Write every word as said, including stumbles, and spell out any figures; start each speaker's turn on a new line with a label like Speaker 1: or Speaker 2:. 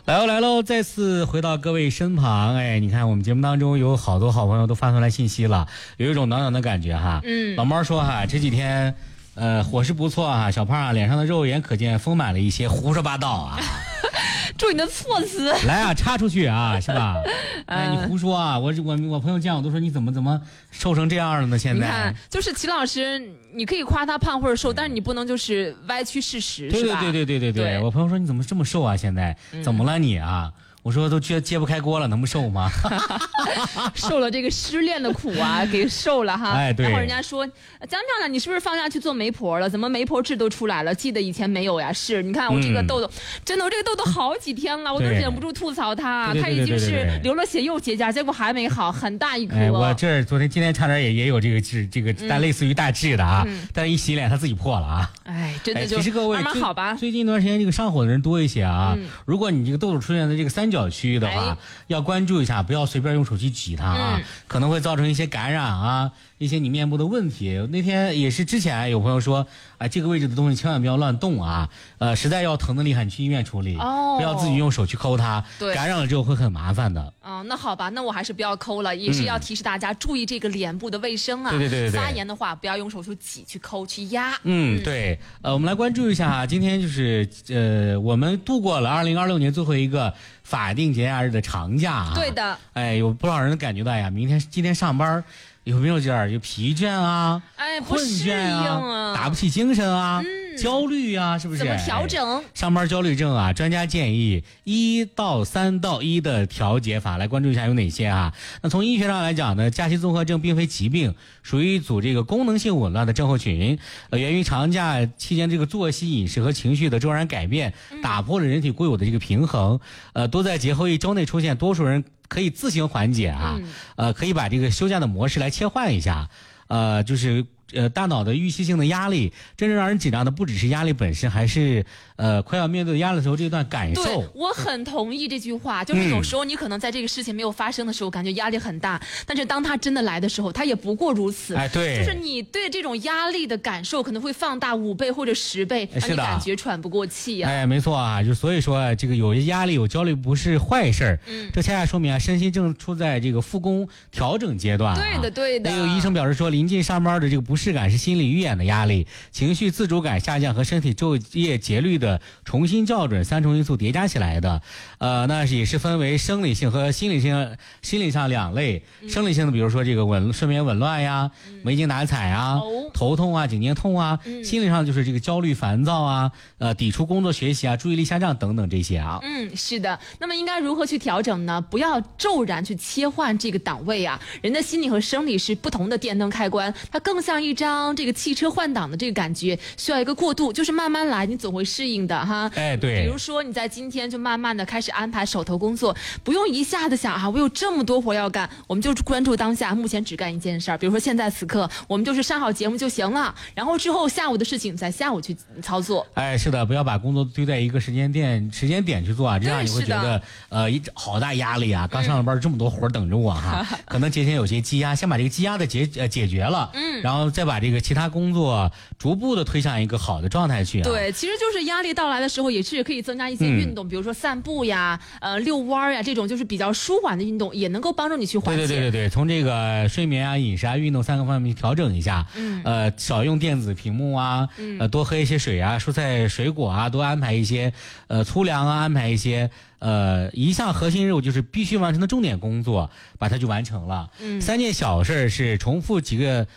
Speaker 1: 来喽来喽，再次回到各位身旁。哎，你看我们节目当中有好多好朋友都发送来信息了，有一种暖暖的感觉哈。
Speaker 2: 嗯，
Speaker 1: 老猫说哈，这几天呃伙食不错哈，小胖啊脸上的肉眼可见丰满了一些，胡说八道啊。
Speaker 2: 注意你的措辞。
Speaker 1: 来啊，插出去啊，是吧？哎，你胡说啊！我我我朋友见我都说你怎么怎么瘦成这样了呢？现在
Speaker 2: 你看，就是齐老师，你可以夸他胖或者瘦，但是你不能就是歪曲事实，
Speaker 1: 对
Speaker 2: 是吧？
Speaker 1: 对对对对对对，我朋友说你怎么这么瘦啊？现在、嗯、怎么了你啊？我说都揭揭不开锅了，能不瘦吗？
Speaker 2: 受了这个失恋的苦啊，给瘦了哈。
Speaker 1: 哎，对。
Speaker 2: 然后人家说，江漂亮，你是不是放假去做媒婆了？怎么媒婆痣都出来了？记得以前没有呀？是，你看我这个痘痘，嗯、真的我这个痘痘好几天了，我都忍不住吐槽他，他已经是流了血又结痂，结果还没好，很大一颗。
Speaker 1: 哎，我这昨天今天差点也也有这个痣，这个但类似于大痣的啊，
Speaker 2: 嗯、
Speaker 1: 但是一洗脸他自己破了啊。
Speaker 2: 哎，真的就、
Speaker 1: 哎、其实各位
Speaker 2: 慢慢好吧。
Speaker 1: 最近一段时间这个上火的人多一些啊。
Speaker 2: 嗯、
Speaker 1: 如果你这个痘痘出现在这个三角区域的话。哎要关注一下，不要随便用手去挤它啊、嗯，可能会造成一些感染啊，一些你面部的问题。那天也是之前有朋友说，啊，这个位置的东西千万不要乱动啊，呃，实在要疼的厉害，你去医院处理，
Speaker 2: 哦，
Speaker 1: 不要自己用手去抠它，
Speaker 2: 对，
Speaker 1: 感染了之后会很麻烦的。
Speaker 2: 哦，那好吧，那我还是不要抠了，也是要提示大家注意这个脸部的卫生啊。
Speaker 1: 对对对对对，
Speaker 2: 发炎的话不要用手去挤、去抠、去压。
Speaker 1: 嗯，嗯对，呃，我们来关注一下啊，今天就是呃，我们度过了二零二六年最后一个法定节假日的长假啊。
Speaker 2: 对的。
Speaker 1: 哎，有不少人感觉到呀，明天今天上班有没有点儿有疲倦啊？
Speaker 2: 哎，
Speaker 1: 困倦啊，打不起精神啊，嗯、焦虑啊，是不是？
Speaker 2: 怎么调整？
Speaker 1: 哎、上班焦虑症啊，专家建议一到三到一的调节法，来关注一下有哪些啊？那从医学上来讲呢，假期综合症并非疾病，属于一组这个功能性紊乱的症候群，呃，源于长假期间这个作息、饮食和情绪的骤然改变，打破了人体固有的这个平衡，呃，都在节后一周内出现，多数人可以自行缓解啊，
Speaker 2: 嗯、
Speaker 1: 呃，可以把这个休假的模式来切换一下，呃，就是呃大脑的预期性的压力，真正让人紧张的不只是压力本身，还是呃快要面对压力的时候这段感受。
Speaker 2: 对，我很同意这句话，就是有时候你可能在这个事情没有发生的时候，感觉压力很大，但是当它真的来的时候，它也不过如此。
Speaker 1: 哎，对，
Speaker 2: 就是你对这种压力的感受可能会放大五倍或者十倍，让你感觉喘不过气呀、啊。
Speaker 1: 哎，没错啊，就所以说这个有压力有焦虑不是坏事儿，
Speaker 2: 嗯，
Speaker 1: 这恰恰说明啊，身心正处在这个复工调整阶段、啊。
Speaker 2: 对的，对的。
Speaker 1: 也有医生表示说，临近上班的这个不适感是心理预演的压力，情绪自主感下降和身体昼夜节律的重新校准三重因素叠加起来的。呃，那也是分为生理性和心理性，心理上两类。
Speaker 2: 嗯、
Speaker 1: 生理性的，比如说这个紊睡眠紊乱呀、嗯、没精打采啊、
Speaker 2: 哦、
Speaker 1: 头痛啊、颈肩痛啊；
Speaker 2: 嗯、
Speaker 1: 心理上就是这个焦虑、烦躁啊、呃，抵触工作学习啊、注意力下降等等这些啊。
Speaker 2: 嗯，是的。那么应该如何去调整呢？不要骤然去切换这个档位啊。人的心理和生理是不同的电灯开关，它更像一张这个汽车换挡的这个感觉，需要一个过渡，就是慢慢来，你总会适应的哈。
Speaker 1: 哎，对。
Speaker 2: 比如说你在今天就慢慢的开始安排手头工作，不用一下子想啊，我有这么多活要干，我们就关注当下，目前只干一件事儿。比如说现在此刻，我们就是上好节目就行了，然后之后下午的事情在下午去操作。
Speaker 1: 哎，是的，不要把工作堆在一个时间点时间点去做啊，这样你会觉得呃一好大压力啊！刚上了班这么多活等着我哈，嗯、可能节前有些积压，先把这个积压的解呃解决了，
Speaker 2: 嗯，
Speaker 1: 然后再把这个其他工作逐步的推向一个好的状态去啊。
Speaker 2: 对，其实就是压力到来的时候，也是可以增加一些运动，嗯、比如说散步呀、呃遛弯呀，这种就是比较舒缓的运动，也能够帮助你去缓解。
Speaker 1: 对对对对对，从这个睡眠啊、饮食啊、运动三个方面去调整一下，
Speaker 2: 嗯，
Speaker 1: 呃，少用电子屏幕啊，
Speaker 2: 嗯、
Speaker 1: 呃，多喝一些水啊、蔬菜水果啊，多安排一些呃粗粮啊，安排一些。呃，一项核心任务就是必须完成的重点工作，把它就完成了。
Speaker 2: 嗯，
Speaker 1: 三件小事是重复几个